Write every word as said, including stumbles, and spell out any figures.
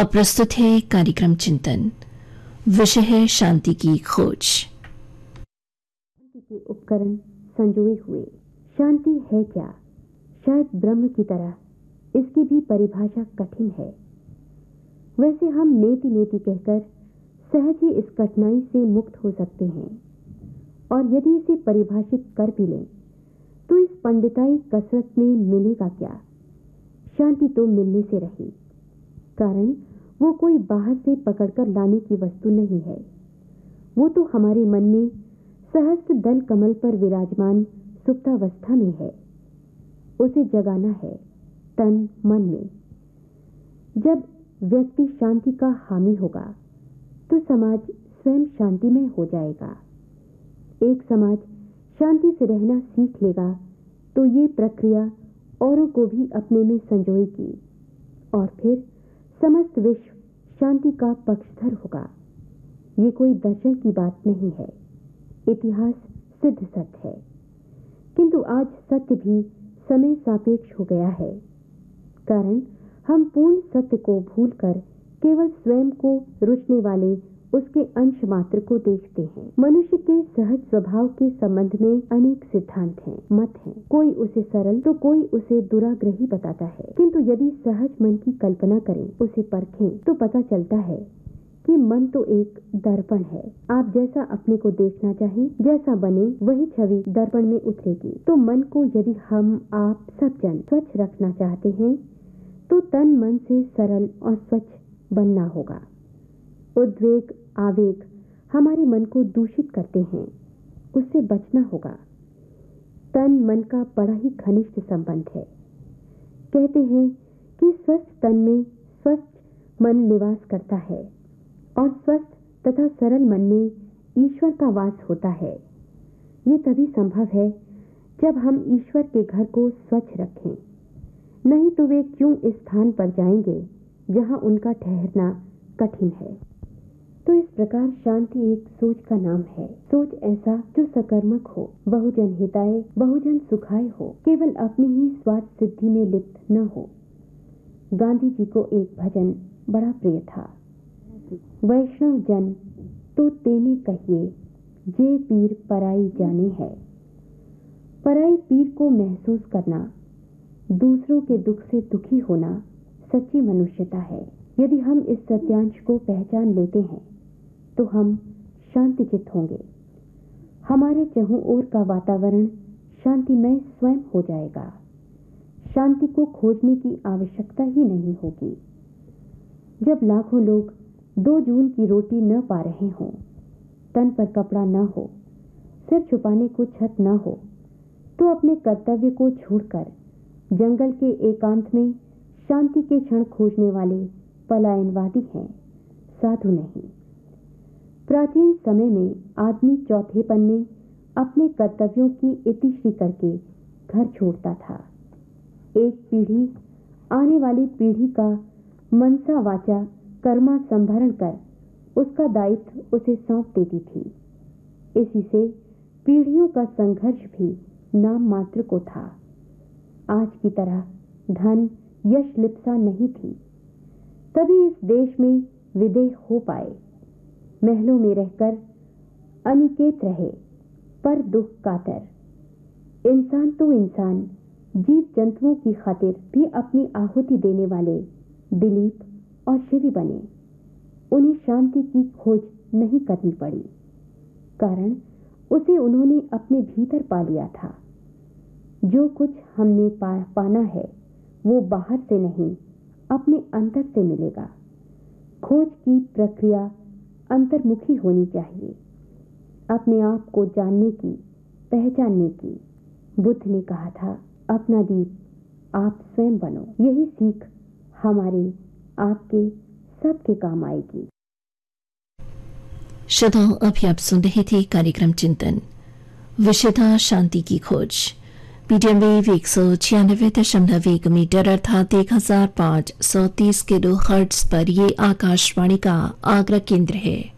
अब प्रस्तुत है कार्यक्रम चिंतन। विषय है शांति की खोज। शांति के उपकरण संजोए हुए। शांति है क्या? शायद ब्रह्म की तरह इसकी भी परिभाषा कठिन है। वैसे हम नेति नेति कहकर सहज ही इस कठिनाई से मुक्त हो सकते हैं, और यदि इसे परिभाषित कर भी लें तो इस पंडिताई कसरत में मिलेगा क्या? शांति तो मिलने से रही, कारण वो कोई बाहर से पकड़कर लाने की वस्तु नहीं है। वो तो हमारे मन में सहस्त्र दल कमल पर विराजमान सुप्तावस्था में है। उसे जगाना है तन मन में। जब व्यक्ति शांति का हामी होगा तो समाज स्वयं शांतिमय हो जाएगा। एक समाज शांति से रहना सीख लेगा तो ये प्रक्रिया औरों को भी अपने में संजोएगी, और फिर समस्त विश्व शांति का पक्षधर होगा। ये कोई दर्शन की बात नहीं है, इतिहास सिद्ध सत्य है। किंतु आज सत्य भी समय सापेक्ष हो गया है, कारण हम पूर्ण सत्य को भूलकर केवल स्वयं को रुचने वाले उसके अंश मात्र को देखते हैं। मनुष्य के सहज स्वभाव के संबंध में अनेक सिद्धांत हैं, मत हैं। कोई उसे सरल तो कोई उसे दुराग्रही बताता है, किंतु यदि सहज मन की कल्पना करें, उसे परखें, तो पता चलता है कि मन तो एक दर्पण है। आप जैसा अपने को देखना चाहें, जैसा बने वही छवि दर्पण में उतरेगी। तो मन को यदि हम आप सब जन स्वच्छ रखना चाहते हैं तो तन मन से सरल और स्वच्छ बनना होगा। उद्वेग आवेग हमारे मन को दूषित करते हैं, उससे बचना होगा। तन मन का बड़ा ही घनिष्ठ संबंध है। कहते हैं कि स्वस्थ तन में स्वस्थ मन निवास करता है, और स्वस्थ तथा सरल मन में ईश्वर का वास होता है। ये तभी संभव है जब हम ईश्वर के घर को स्वच्छ रखें, नहीं तो वे क्यों इस स्थान पर जाएंगे जहां उनका ठहरना कठिन है। तो इस प्रकार शांति एक सोच का नाम है। सोच ऐसा जो सकर्मक हो, बहुजन हिताय बहुजन सुखाय हो, केवल अपनी ही स्वार्थ सिद्धि में लिप्त न हो। गांधी जी को एक भजन बड़ा प्रिय था। वैष्णव जन तो तेने कहिए, जे पीर पराई जाने है। पराई पीर को महसूस करना, दूसरों के दुख से दुखी होना सच्ची मनुष्यता है। यदि हम इस सत्यांश को पहचान लेते हैं तो हम शांतिचित होंगे। हमारे चहुं ओर का वातावरण शांतिमय स्वयं हो जाएगा। शांति को खोजने की आवश्यकता ही नहीं होगी। जब लाखों लोग दो जून की रोटी न पा रहे हों, तन पर कपड़ा न हो, सिर छुपाने को छत न हो, तो अपने कर्तव्य को छोड़कर जंगल के एकांत में शांति के क्षण खोजने वाले पलायनवादी हैं, साधु नहीं। प्राचीन समय में आदमी चौथेपन में अपने कर्तव्यों की इतिश्री करके घर छोड़ता था। एक पीढ़ी आने वाली पीढ़ी का मनसा वाचा कर्मा संभरण कर उसका दायित्व उसे सौंप देती थी। इसी से पीढ़ियों का संघर्ष भी नाम मात्र को था। आज की तरह धन यश लिप्सा नहीं थी, तभी इस देश में विदेह हो पाए। महलों में रहकर अनिकेत रहे, पर दुख कातर। इंसान तो इंसान, जीव जंतुओं की खातिर भी अपनी आहुति देने वाले दिलीप और शिवी बने। उन्हें शांति की खोज नहीं करनी पड़ी, कारण उसे उन्होंने अपने भीतर पा लिया था। जो कुछ हमने पा, पाना है वो बाहर से नहीं, अपने अंतर से मिलेगा। खोज की प्रक्रिया अंतर्मुखी होनी चाहिए, अपने आप को जानने की, पहचानने की। बुद्ध ने कहा था, अपना दीप आप स्वयं बनो। यही सीख हमारे आपके सबके काम आएगी। श्रोताओं, अभी आप सुन रहे थे कार्यक्रम चिंतन। विषय था शांति की खोज। मीडियम वेव एक सौ छियानवे दशमलव एक मीटर अर्थात एक हजार पाँच सौ तीस किलो हर्ट्ज पर ये आकाशवाणी का आगरा केंद्र है।